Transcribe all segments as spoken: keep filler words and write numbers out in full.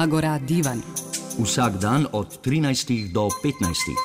Agora Divan. Vsak dan od trinajstih do petnajstih.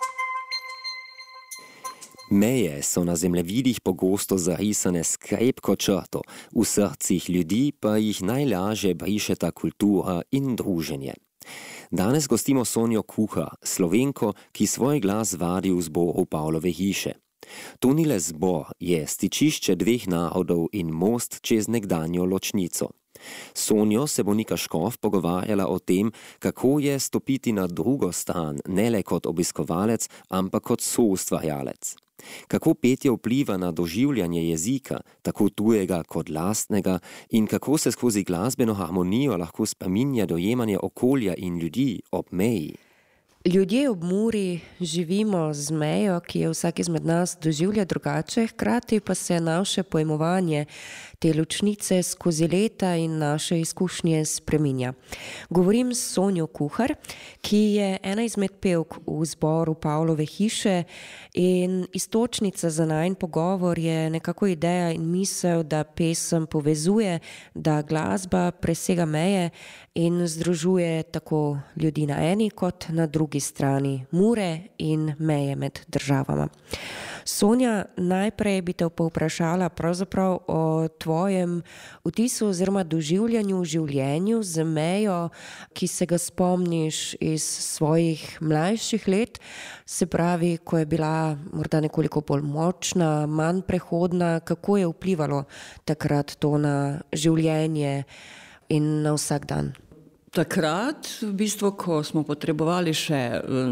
Meje so na zemljevidih pogosto zarisane s krepko črto, v srcih ljudi pa jih najlažje brišeta kultura in druženje. Danes gostimo Sonjo Kuhar, Slovenko, ki svoj glas vadi v zboru Pavlove hiše. To ni le zbor, je stičišče dveh narodov in most čez nekdanjo ločnico. Sonjo se bo Nika Škof pogovarjala o tem, kako je stopiti na drugo stran, ne le kot obiskovalec, ampak kot soustvarjalec. Kako petje vpliva na doživljanje jezika, tako tujega kot lastnega, in kako se skozi glasbeno harmonijo lahko spreminja dojemanje okolja in ljudi ob meji. Ljudje ob Muri živimo z mejo, ki je vsak izmed nas doživlja drugače, hkrati pa se naše pojmovanje te ločnice skozi leta in naše izkušnje spreminja. Govorim s Sonjo Kuhar, ki je ena izmed pevk v zboru Pavlove hiše, in iztočnica za najin pogovor je nekako ideja in misel, da pesem povezuje, da glasba presega meje in združuje tako ljudi na eni kot na drugi strani Mure in meje med državama. Sonja, najprej bi te povprašala pravzaprav o tvojem vtisu oziroma doživljanju v življenju z mejo, ki se ga spomniš iz svojih mlajših let, se pravi, ko je bila morda nekoliko bolj močna, manj prehodna, kako je vplivalo takrat to na življenje in na vsak dan? Takrat, v bistvu, ko smo potrebovali še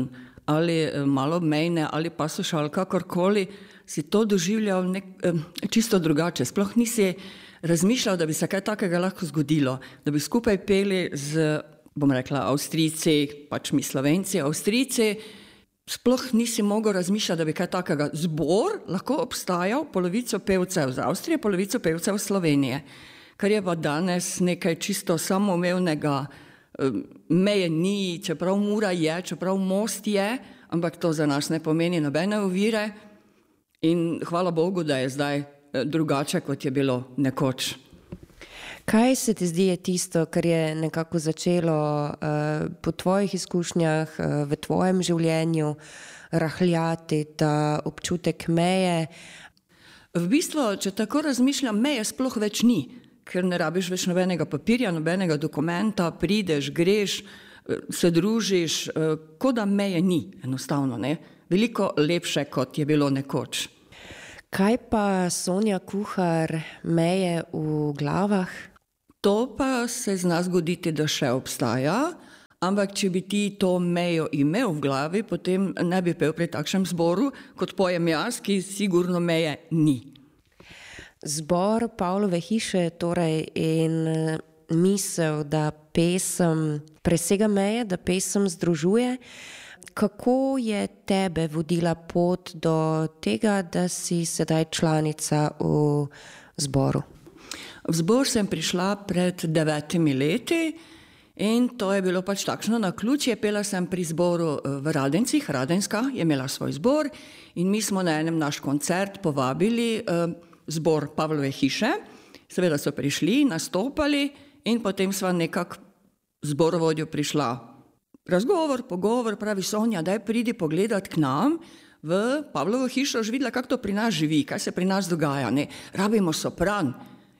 ali malo mejne ali pa sošal, kakorkoli, si to doživljal nek, čisto drugače. Sploh nisi razmišljal, da bi se kaj takega lahko zgodilo, da bi skupaj peli z, bom rekla, Avstrijci, pač mi Slovenci, Avstrijci, sploh nisi mogel razmišljati, da bi kaj takega zbor lahko obstajal, polovico pevcev z Avstrije, polovico pevcev Slovenije, kar je pa danes nekaj čisto samoumevnega. Meje ni, čeprav Mura je, čeprav most je, ampak to za nas ne pomeni nobene ovire in hvala Bogu, da je zdaj drugače, kot je bilo nekoč. Kaj se ti zdi je tisto, kar je nekako začelo uh, po tvojih izkušnjah, uh, v tvojem življenju rahljati ta občutek meje? V bistvu, če tako razmišljam, meje sploh več ni, ker ne rabiš več nobenega papirja, nobenega dokumenta, prideš, greš, se družiš, kot da meje ni, enostavno, ne? Veliko lepše, kot je bilo nekoč. Kaj pa, Sonja Kuhar, meje v glavah? To pa se zna zgoditi, da še obstaja, ampak če bi ti to mejo imel v glavi, potem ne bi pel pri takšnem zboru, kot pojem jaz, ki sigurno meje ni. Zbor Pavlove hiše torej in misel, da pesem presega meje, da pesem združuje. Kako je tebe vodila pot do tega, da si sedaj članica v zboru? V zbor sem prišla pred devetimi leti in to je bilo pač takšno naključje. Pela sem pri zboru v Radencih, Radenska je imela svoj zbor in mi smo na enem naš koncert povabili zbor Pavlove hiše, seveda so prišli, nastopali in potem sva nekako zborovodjo prišla. Razgovor, pogovor, pravi Sonja, daj pridi pogledat k nam v Pavlovo hišo, že videla, kako to pri nas živi, kaj se pri nas dogaja, ne, rabimo sopran.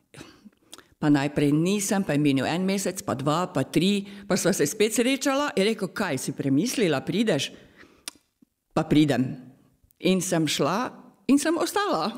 Pa najprej nisem, pa je minil en mesec, pa dva, pa tri, pa sva se spet srečala in rekel, kaj si premislila, prideš? Pa pridem. In sem šla in sem ostala.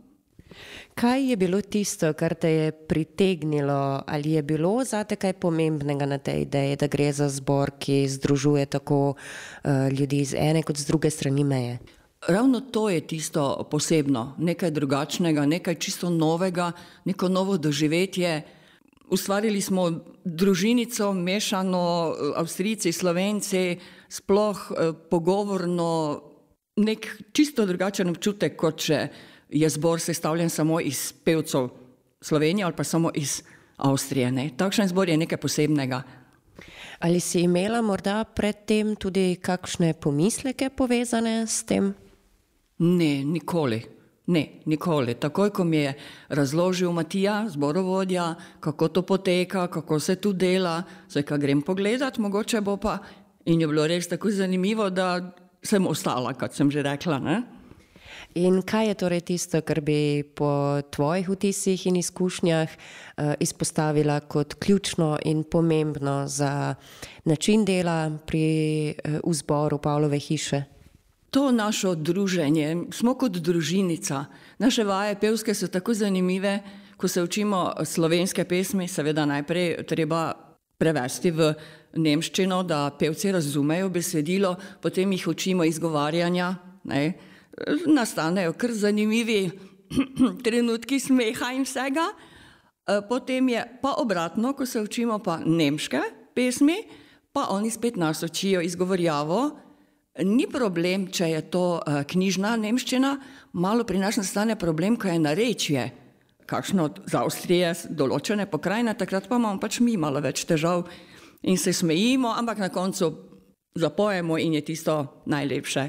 Kaj je bilo tisto, kar te je pritegnilo, ali je bilo zate kaj pomembnega na tej ideji, da gre za zbor, ki združuje tako uh, ljudi z ene kot z druge strani meje? Ravno to je tisto posebno, nekaj drugačnega, nekaj čisto novega, neko novo doživetje. Ustvarili smo družinico, mešano, Avstrijci, Slovenci, sploh uh, pogovorno, nek čisto drugačen občutek, kot če je zbor sestavljen samo iz pevcev Slovenije ali pa samo iz Avstrije. Ne? Takšen zbor je nekaj posebnega. Ali si imela morda predtem tudi kakšne pomisleke povezane s tem? Ne, nikoli. Ne, nikoli. Takoj, ko mi je razložil Matija, zborovodja, kako to poteka, kako se tu dela, zdaj, ko grem pogledat, mogoče bo pa, in je bilo res tako zanimivo, da sem ostala, kot sem že rekla, ne? In kaj je torej tisto, kar bi po tvojih vtisih in izkušnjah uh, izpostavila kot ključno in pomembno za način dela pri uh, vzboru Pavlove hiše? To našo druženje, smo kot družinica. Naše vaje pevske so tako zanimive, ko se učimo slovenske pesmi, seveda najprej treba prevesti v nemščino, da pevci razumejo besedilo, potem jih učimo izgovarjanja, ne? Nastanejo kar zanimivi trenutki smeha in vsega. Potem je pa obratno, ko se učimo pa nemške pesmi, pa oni spet nas učijo izgovorjavo. Ni problem, če je to knjižna nemščina, malo pri nas nastane problem, ko je narečje, kakšno z Avstrije, določene pokrajine, takrat pa imamo pač mi malo več težav in se smejimo, ampak na koncu zapojemo in je tisto najlepše.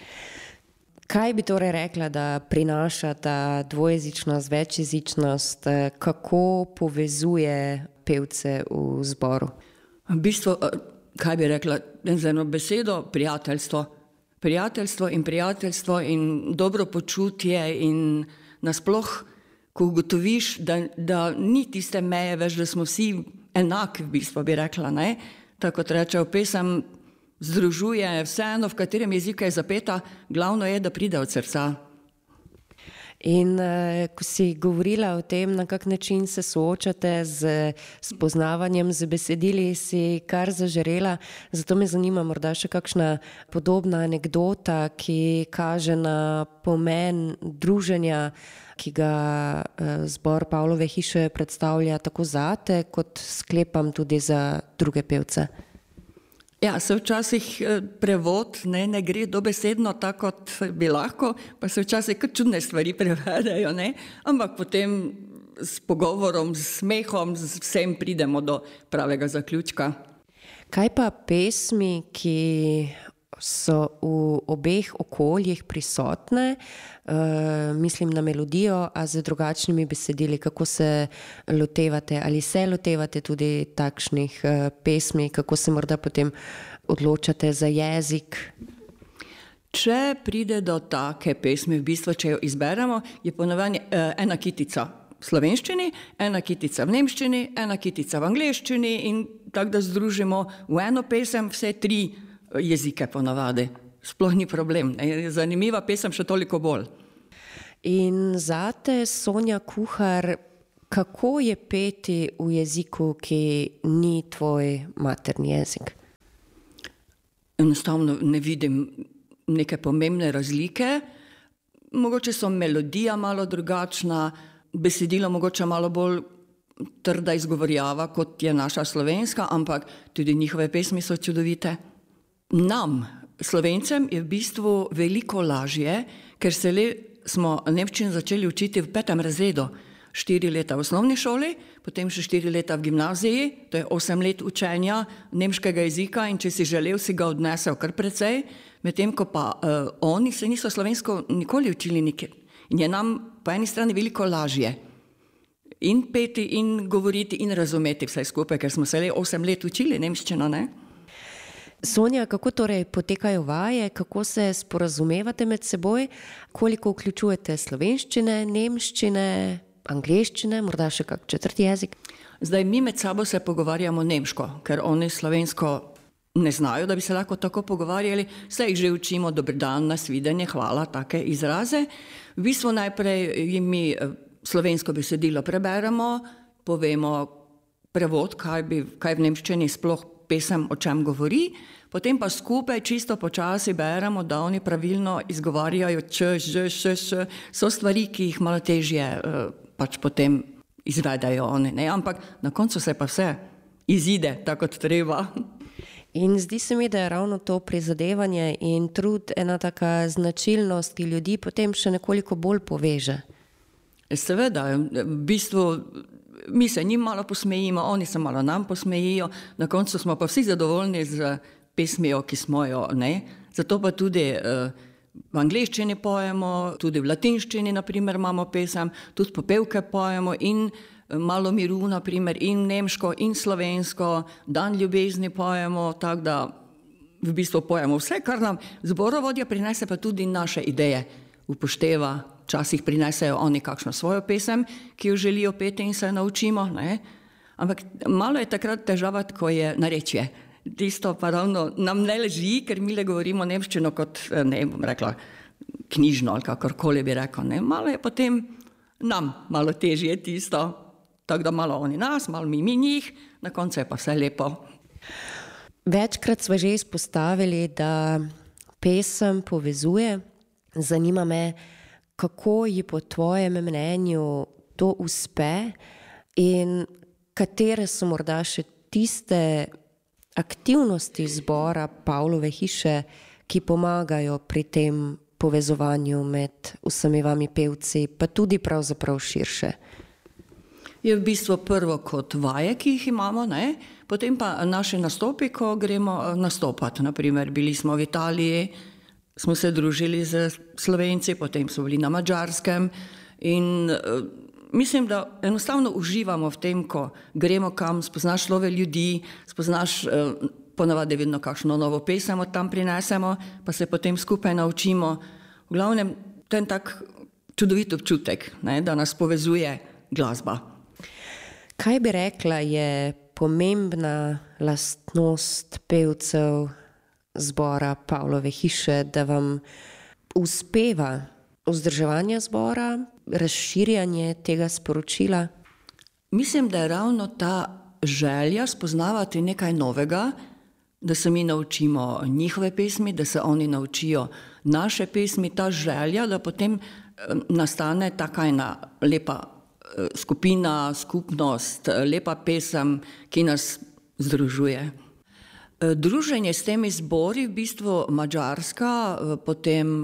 Kaj bi torej rekla, da prinaša ta dvojezičnost, večjezičnost, kako povezuje pevce v zboru? V bistvu, kaj bi rekla, z eno besedo, prijateljstvo. Prijateljstvo in prijateljstvo in dobro počutje in nasploh, ko ugotoviš, da, da ni tiste meje več, da smo vsi enaki, v bistvu bi rekla, ne? Tako kot reče v pesem, združuje vseeno, v katerem jeziku je zapeta, glavno je, da pride od srca. In uh, ko si govorila o tem, na kak način se soočate z spoznavanjem, z besedili, si kar zažarela, zato me zanima morda še kakšna podobna anekdota, ki kaže na pomen druženja, ki ga uh, zbor Pavlove hiše predstavlja tako zate, kot sklepam tudi za druge pevce. Ja, se včasih prevod ne, ne gre dobesedno tako, kot bi lahko, pa se včasih kot čudne stvari prevedajo, ne? Ampak potem s pogovorom, s smehom, z vsem pridemo do pravega zaključka. Kaj pa pesmi, ki so v obeh okoljih prisotne, uh, mislim na melodijo, a z drugačnimi besedili, kako se lotevate, ali se lotevate tudi takšnih uh, pesmi, kako se morda potem odločate za jezik? Če pride do take pesmi, v bistvu, če jo izberemo, je ponovadi uh, ena kitica v slovenščini, ena kitica v nemščini, ena kitica v angleščini in tako da združimo v eno pesem vse tri jezike ponavadi. Sploh ni problem. Zanimiva pesem še toliko bolj. In zate, Sonja Kuhar, kako je peti v jeziku, ki ni tvoj materni jezik? Enostavno ne vidim neke pomembne razlike. Mogoče so melodija malo drugačna, besedilo mogoče malo bolj trda izgovorjava, kot je naša slovenska, ampak tudi njihove pesmi so čudovite. Nam, Slovencem, je v bistvu veliko lažje, ker se le smo nemščino začeli učiti v petem razredu. Štiri leta v osnovni šoli, potem še štiri leta v gimnaziji, to je osem let učenja nemškega jezika in če si želel, si ga odnesel kar precej, medtem ko pa uh, oni se niso slovensko nikoli učili nikjer. In je nam po eni strani veliko lažje in peti in govoriti in razumeti vse skupaj, ker smo se le osem let učili nemščino, ne? Sonja, kako torej potekajo vaje, kako se sporazumevate med seboj, koliko vključujete slovenščine, nemščine, angleščine, morda še kak četrti jezik? Zdaj mi med sabo se pogovarjamo nemško, ker oni slovensko ne znajo, da bi se lahko tako pogovarjali, se jih že učimo, dober dan, nasvidenje, hvala, take izraze. V bistvu najprej jim mi slovensko besedilo preberemo, povemo prevod, kaj, bi, kaj v nemščini sploh pesem o čem govori, potem pa skupaj čisto počasi beremo, da oni pravilno izgovarjajo č, ž, š, š, so stvari, ki jih malo težje pač potem izvedajo oni, ne? Ampak na koncu se pa vse izide tako kot treba. In zdi se mi, da je ravno to prizadevanje in trud ena taka značilnost, ki ljudi potem še nekoliko bolj poveže. Seveda, v bistvu mi se njim malo posmejimo, oni se malo nam posmejijo, na koncu smo pa vsi zadovoljni z pesmijo, ki smo jo, ne? Zato pa tudi uh, v angleščini pojemo, tudi v latinščini naprimer imamo pesem, tudi popevke pojemo in Malo miru, naprimer, in nemško, in slovensko, Dan ljubezni pojemo, tako da v bistvu pojemo vse, kar nam zborovodja prinese, pa tudi naše ideje upošteva. Včasih prinesejo oni kakšno svojo pesem, ki jo želijo peti in se naučimo, ne? Ampak malo je takrat težava, ko je narečje. Tisto pa ravno nam ne leži, ker mi le govorimo nemščino kot, ne bom rekla, knjižno ali kakorkoli bi rekel, ne? Malo je potem nam malo težje tisto. Tako da malo oni nas, malo mi, mi njih, na koncu je pa vse lepo. Večkrat smo že izpostavili, da pesem povezuje. Zanima me, kako ji po tvojem mnenju to uspe in katere so morda še tiste aktivnosti zbora Pavlove hiše, ki pomagajo pri tem povezovanju med vsemi vami pevci, pa tudi pravzaprav širše. Je v bistvu prvo kot vaje, ki jih imamo, ne? Potem pa naše nastopi, ko gremo nastopati. Naprimer, bili smo v Italiji, smo se družili z Slovenci, potem smo bili na Madžarskem in uh, mislim, da enostavno uživamo v tem, ko gremo kam, spoznaš nove ljudi, spoznaš uh, ponavadi vedno kakšno novo pesem od tam prinesemo, pa se potem skupaj naučimo. V glavnem, ten tak čudovit občutek, ne? Da nas povezuje glasba. Kaj bi rekla je pomembna lastnost pevcev zbora Pavlove hiše, da vam uspeva vzdrževanje zbora, razširjanje tega sporočila? Mislim, da je ravno ta želja spoznavati nekaj novega, da se mi naučimo njihove pesmi, da se oni naučijo naše pesmi, ta želja, da potem nastane taka ena lepa skupina, skupnost, lepa pesem, ki nas združuje. Druženje s temi zbori, v bistvu Madžarska, potem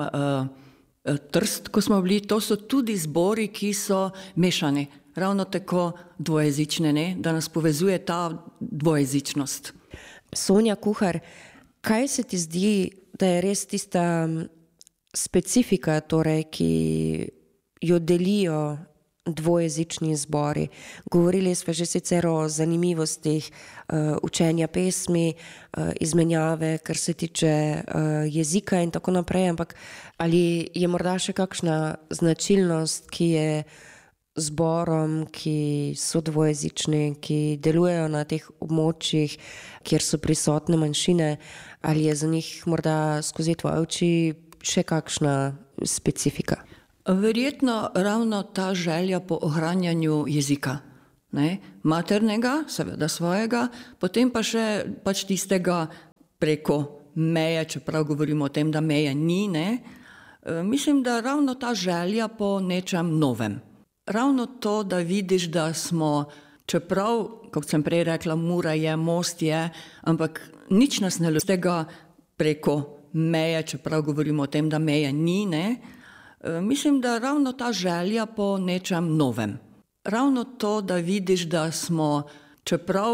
Trst, ko smo bili, to so tudi zbori, ki so mešani, ravno tako dvojezične, ne? Da nas povezuje ta dvojezičnost. Sonja Kuhar, kaj se ti zdi, da je res tista specifika, torej, ki jo delijo dvojezični zbori? Govorili smo že sicer o zanimivostih uh, učenja pesmi, uh, izmenjave, kar se tiče uh, jezika in tako naprej, ampak ali je morda še kakšna značilnost, ki je zborom, ki so dvojezični, ki delujejo na teh območjih, kjer so prisotne manjšine, ali je za njih morda skozi tvoje oči še kakšna specifika? Verjetno ravno ta želja po ohranjanju jezika, ne? Maternega, seveda svojega, potem pa še pač tistega preko meje, čeprav govorimo o tem, da meje ni, ne? Mislim, da ravno ta želja po nečem novem. Ravno to, da vidiš, da smo, čeprav, kot sem prej rekla, Mura je, most je, ampak nič nas ne loči tega preko meje, čeprav govorimo o tem, da meje ni, ne? Mislim, da ravno ta želja po nečem novem. Ravno to, da vidiš, da smo, čeprav